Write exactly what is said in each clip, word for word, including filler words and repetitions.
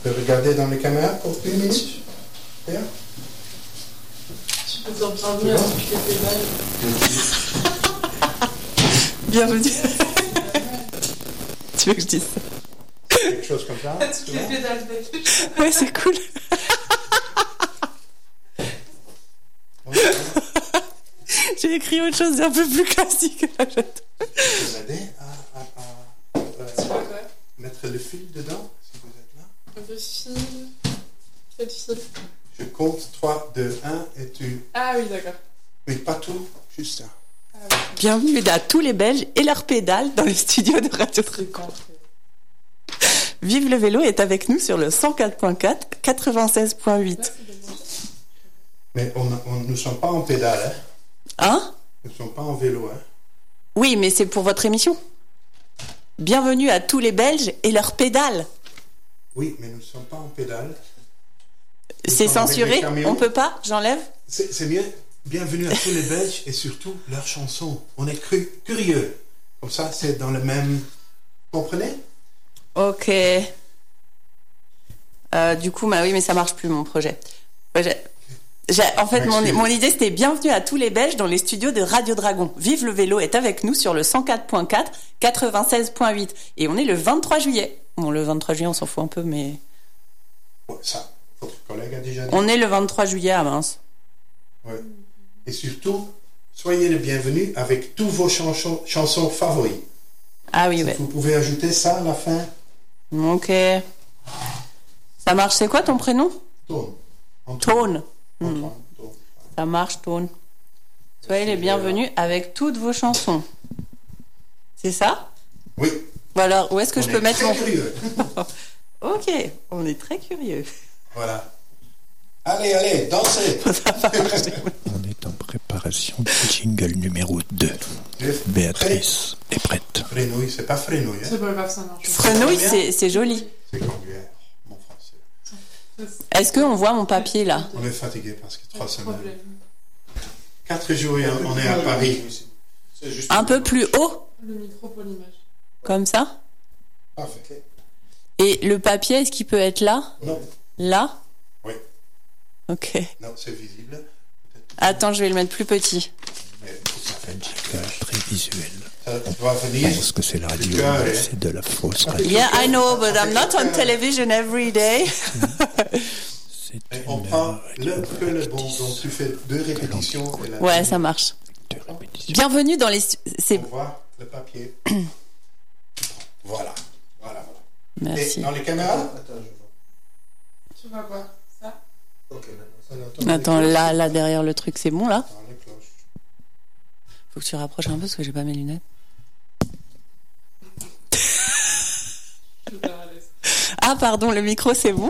peux regarder dans les caméras pour une minute. Bien. Tu peux dire bienvenue à toutes les pédales. Bienvenue. Tu veux que je dise ça? Quelque chose comme ça. À toutes les pédales. Ouais, c'est cool. J'ai écrit autre chose d'un peu plus classique. Je vais aider à, à, à, à, Tu vois quoi? mettre le fil dedans, si vous êtes là. Le fil. Quel fil? Je compte trois, deux, un et tu... Ah oui, d'accord. Oui, pas tout, juste ça. Ah, oui. Bienvenue à tous les Belges et leurs pédales dans les studios de Radio Dragon. Vive le vélo est avec nous sur le cent quatre point quatre, quatre-vingt-seize point huit. Mais on, on, nous ne sommes pas en pédale, hein. Hein? Nous ne sommes pas en vélo, hein. Oui, mais c'est pour votre émission. Bienvenue à tous les Belges et leurs pédales. Oui, mais nous ne sommes pas en pédale. Nous C'est sommes avec censuré? des camions. On peut pas? J'enlève? C'est, c'est mieux. Bienvenue à tous les Belges et surtout leurs chansons. On est cru, curieux. Comme ça, c'est dans le même... Vous comprenez? Ok. Euh, du coup, bah oui, mais ça marche plus mon projet. Ouais, j'ai- j'ai- en fait, mon, Excuse. mon idée c'était bienvenue à tous les Belges dans les studios de Radio Dragon. Vive le vélo est avec nous sur le cent quatre point quatre, quatre-vingt-seize point huit. Et on est le vingt-trois juillet. Bon, le vingt-trois juillet, on s'en fout un peu, mais... Ouais, ça, votre collègue a déjà dit. On est le vingt-trois juillet à Mince. Ouais. Et surtout, soyez les bienvenus avec tous vos chansons, chansons favoris. Ah oui, Si ouais. vous pouvez ajouter ça à la fin. Ok. Ça marche, c'est quoi ton prénom? Tone. Antoine. Tone. Antoine, Tone. Ça marche, Tone. Soyez les bienvenus avec toutes vos chansons. C'est ça? Oui. Bon alors, où est-ce que On je est peux mettre très mon... curieux. Ok, on est très curieux. Voilà. Allez, allez, dansez. On est en préparation du jingle numéro deux. Béatrice est prête. Frenouille, c'est pas frenouille, hein. C'est pas grave, ça marche. Frenouille, c'est, c'est joli. C'est conguère, mon français. Est-ce qu'on voit mon papier là? On est fatigué parce que Pas trois de semaines. problème. Quatre jours et on est à Paris. C'est juste Un peu plus haut, Le micro pour l'image. comme ça. Parfait. Et le papier, est-ce qu'il peut être là? Non, Là? oui. Ok. Non, c'est visible. Peut-être, Attends, je vais le mettre plus petit. mais ça fait Un jingle très visuel. Ça va Je venir. pense que c'est la radio, Du cœur, mais hein. c'est de la fausse radio. Yeah, I know, but I'm not on television every day. C'est Et une on prend radio le que le bon, donc tu fais deux répétitions. Et la Ouais, ça marche. de répétition. Bienvenue dans les... stu- C'est... On voit le papier. Voilà. Voilà, voilà. Merci. Et dans les caméras? Tu vois quoi? Ça? Attends, là, là, derrière le truc, c'est bon, là? Dans les cloches. Faut que tu rapproches un peu, parce que j'ai pas mes lunettes. Super à l'aise. Ah, pardon, le micro, c'est bon?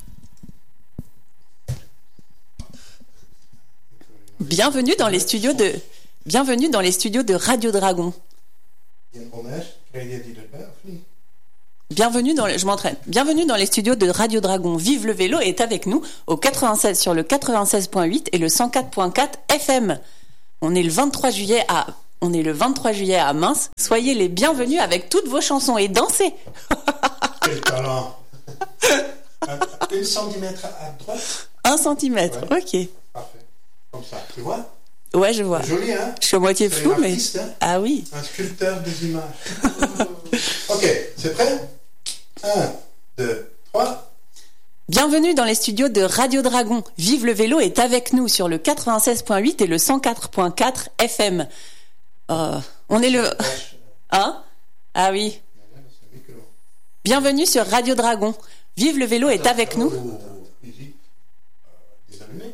Bienvenue dans les studios de... Bienvenue dans les studios de Radio Dragon. Jan Onnes, krijg je die erbij of niet? Bienvenue dans les... Je m'entraîne. Bienvenue dans les studios de Radio Dragon. Vive le vélo est avec nous au quatre-vingt-seize sur le quatre-vingt-seize point huit et le cent quatre point quatre F M. On est le vingt-trois juillet à on est le vingt-trois juillet à Mince. Soyez les bienvenus avec toutes vos chansons et dansez. Quel talent. Un, une centimètre à droite. Un centimètre. Ouais. Ok. Parfait. Comme ça, tu vois? Ouais, je vois. Joli, hein? Je suis à moitié C'est flou, un mais artiste, hein? ah oui. Un sculpteur des images. Ok, c'est prêt? Un, deux, trois. Bienvenue dans les studios de Radio Dragon. Vive le vélo est avec nous sur le quatre-vingt-seize point huit et le cent quatre point quatre F M. Euh, on est le... Hein? Ah oui. Bienvenue sur Radio Dragon. Vive le vélo est avec nous. Oh, easy. Euh, des allumés.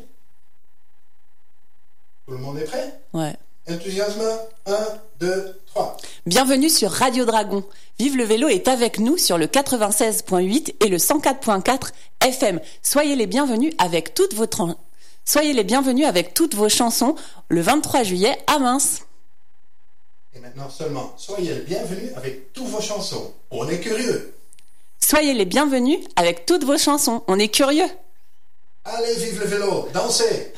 Tout le monde est prêt? Ouais. Enthousiasme. Un, deux, trois. Bienvenue sur Radio Dragon. Vive le vélo est avec nous sur le quatre-vingt-seize point huit et le cent quatre point quatre F M. Soyez les bienvenus avec toutes vos tran- Soyez les bienvenus avec toutes vos chansons le vingt-trois juillet à Mince. Et maintenant seulement, soyez les bienvenus avec tous vos chansons. On est curieux. Soyez les bienvenus avec toutes vos chansons. On est curieux. Allez, vive le vélo, dansez.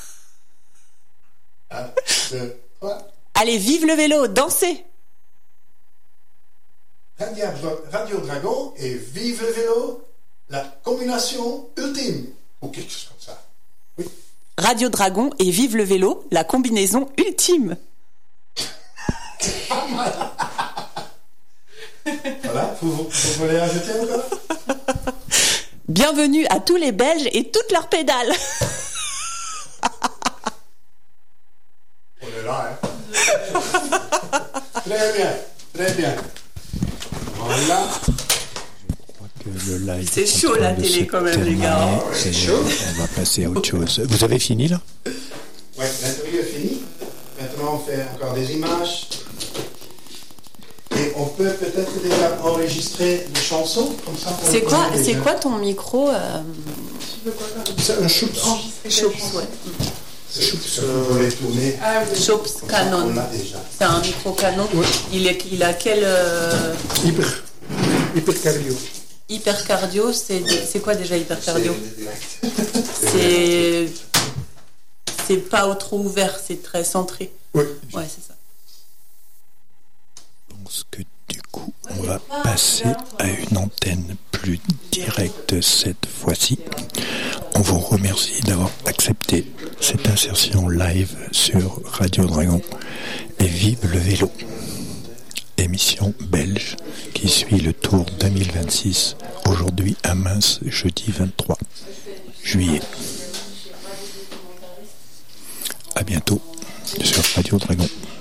Un, deux, trois. Allez, vive le vélo, dansez. Radio, Radio Dragon et vive le vélo. la combinaison ultime, ou quelque chose comme ça. Oui. Radio Dragon et Vive le vélo, la combinaison ultime. Pas mal. Voilà, vous, vous, vous voulez ajouter encore? Bienvenue à tous les Belges et toutes leurs pédales. On est là, hein. Très bien, très bien. Voilà. Que le live C'est est en chaud train la de télé se quand même, les terminer, gars. C'est et chaud. On va passer à autre chose. Vous avez fini là? Ouais, l'interview est finie. Maintenant, on fait encore des images. Et on peut peut-être déjà enregistrer les chansons comme ça. on C'est les quoi, connaît c'est déjà. quoi ton micro euh... Tu veux quoi faire? C'est un choups. Enregistrer quelle Chops, chanson? ouais. C'est choups. Vous voulez tourner. Ah oui. Chops Comme ça, Canon. on l'a déjà. C'est un micro Canon. Il, est, il a quel euh... Hyper, hyper cardio. hyper cardio? C'est, c'est quoi déjà hyper cardio? C'est direct. C'est c'est pas trop ouvert, c'est très centré. Oui. Ouais, c'est ça. Je pense que du coup, on va passer à une antenne plus directe cette fois-ci. On vous remercie d'avoir accepté cette insertion live sur Radio Dragon et Vive le vélo. Émission belge qui suit le Tour deux mille vingt-six, aujourd'hui à Mins, jeudi vingt-trois juillet. À bientôt sur Radio Dragon.